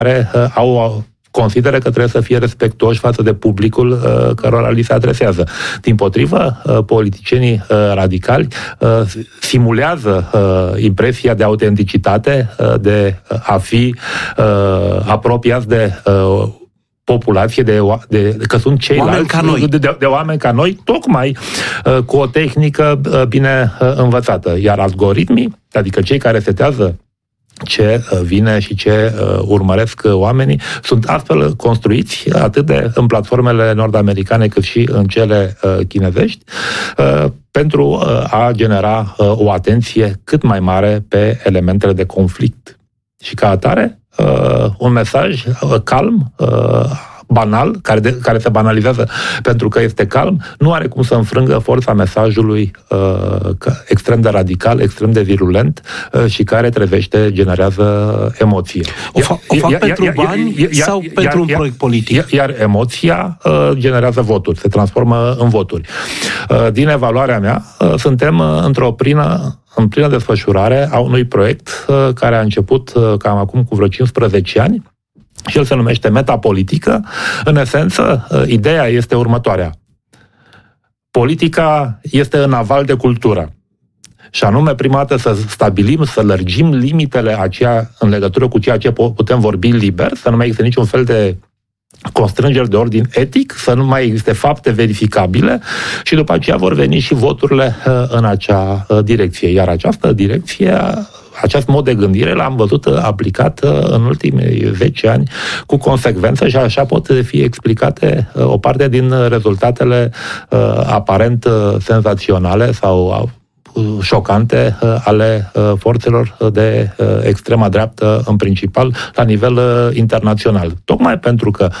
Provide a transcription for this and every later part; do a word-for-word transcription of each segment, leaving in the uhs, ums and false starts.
care au consideră că trebuie să fie respectuoși față de publicul uh, cărora li se adresează. Dimpotrivă, uh, politicienii uh, radicali uh, simulează uh, impresia de autenticitate, uh, de a fi uh, apropiați de uh, populație, de, de, că sunt ceilalți, de, de, de oameni ca noi, tocmai uh, cu o tehnică uh, bine uh, învățată. Iar algoritmii, adică cei care setează ce vine și ce uh, urmăresc oamenii, sunt astfel construiți atât de în platformele nord-americane cât și în cele uh, chinezești uh, pentru uh, a genera uh, o atenție cât mai mare pe elementele de conflict. Și ca atare, uh, un mesaj uh, calm, uh, banal, care, de, care se banalizează pentru că este calm, nu are cum să înfrângă forța mesajului uh, extrem de radical, extrem de virulent uh, și care trezește, generează emoție. O, fa- o fac ia, pentru ia, bani ia, ia, sau ia, pentru ia, un proiect politic? Iar, iar emoția uh, generează voturi, se transformă în voturi. Uh, din evaluarea mea, uh, suntem uh, într-o plină în plină desfășurare a unui proiect uh, care a început uh, cam acum cu vreo cincisprezece ani, și el se numește metapolitică. În esență, ideea este următoarea. Politica este în aval de cultură. Și anume, prima dată să stabilim, să lărgim limitele aceea în legătură cu ceea ce putem vorbi liber, să nu mai existe niciun fel de constrângeri de ordin etic, să nu mai existe fapte verificabile și după aceea vor veni și voturile în acea direcție. Iar această direcție, acest mod de gândire l-am văzut aplicat în ultimii zece ani cu consecvență și așa pot fi explicate o parte din rezultatele aparent senzaționale sau șocante ale forțelor de extrema dreaptă în principal la nivel internațional. Tocmai pentru că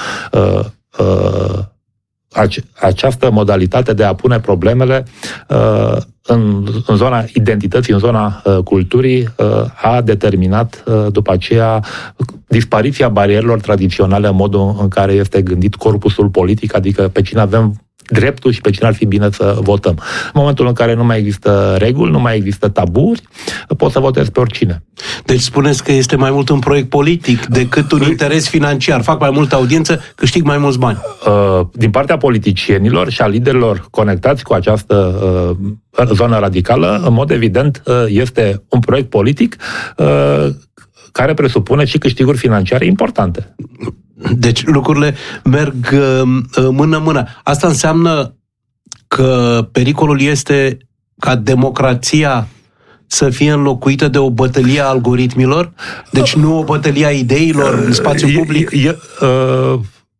această modalitate de a pune problemele uh, în, în zona identității, în zona uh, culturii, uh, a determinat uh, după aceea dispariția barierelor tradiționale în modul în care este gândit corpusul politic, adică pe cine avem dreptul și pe cine ar fi bine să votăm. În momentul în care nu mai există reguli, nu mai există taburi, poți să votezi pe oricine. Deci spuneți că este mai mult un proiect politic decât un interes financiar. Fac mai multă audiență, câștig mai mulți bani. Din partea politicienilor și a liderilor conectați cu această zonă radicală, în mod evident, este un proiect politic care presupune și câștiguri financiare importante. Deci lucrurile merg mână-mână. Asta înseamnă că pericolul este ca democrația să fie înlocuită de o bătălie a algoritmilor? Deci nu o bătălie a ideilor în spațiu public? E, e, uh...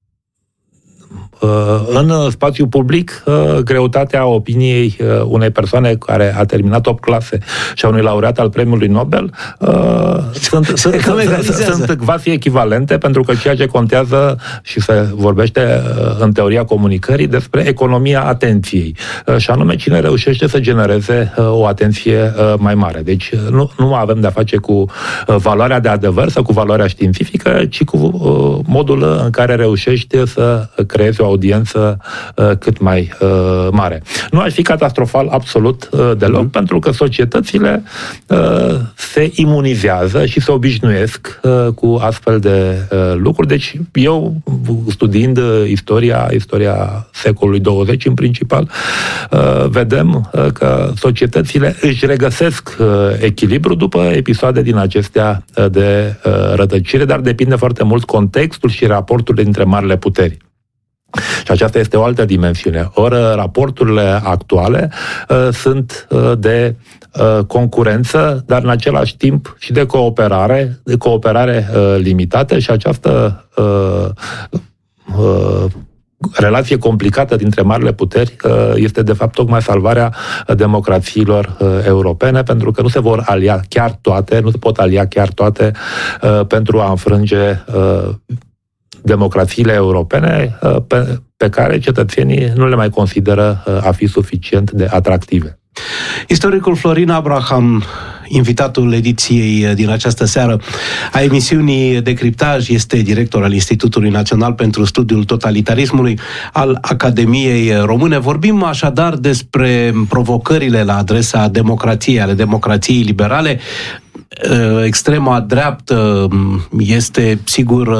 În spațiu public, greutatea opiniei unei persoane care a terminat opt clase și a unui laureat al premiului Nobel sunt, sunt, sunt quasi echivalente, pentru că ceea ce contează și se vorbește în teoria comunicării despre economia atenției, și anume cine reușește să genereze o atenție mai mare. Deci nu, nu avem de-a face cu valoarea de adevăr sau cu valoarea științifică, ci cu modul în care reușești să creezi o audiență uh, cât mai uh, mare. Nu aș fi catastrofal absolut uh, deloc, mm-hmm. pentru că societățile uh, se imunizează și se obișnuiesc uh, cu astfel de uh, lucruri. Deci eu, studiind uh, istoria, istoria secolului douăzeci în principal, uh, vedem uh, că societățile își regăsesc uh, echilibru după episoade din acestea uh, de uh, rătăcire, dar depinde foarte mult contextul și raportul dintre marile puteri. Și aceasta este o altă dimensiune. Ori raporturile actuale uh, sunt uh, de uh, concurență, dar în același timp și de cooperare, de cooperare uh, limitată, și această uh, uh, relație complicată dintre marile puteri uh, este de fapt tocmai salvarea democrațiilor uh, europene, pentru că nu se vor alia chiar toate, nu se pot alia chiar toate uh, pentru a înfrânge uh, democrațiile europene pe, pe care cetățenii nu le mai consideră a fi suficient de atractive. Istoricul Florin Abraham, invitatul ediției din această seară a emisiunii Decriptaj, este director al Institutului Național pentru Studiul Totalitarismului al Academiei Române. Vorbim așadar despre provocările la adresa democrației, ale democrației liberale. extrema dreaptă este, sigur,